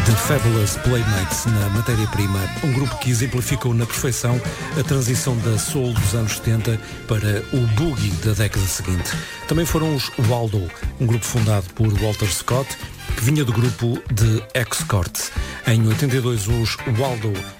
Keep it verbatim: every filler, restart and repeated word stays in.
The Fabulous Playmates na matéria-prima, um grupo que exemplificou na perfeição a transição da soul dos anos setenta para o boogie da década seguinte. Também foram os Waldo, um grupo fundado por Walter Scott, que vinha do grupo de X-Corte. Em oitenta e dois, os Waldo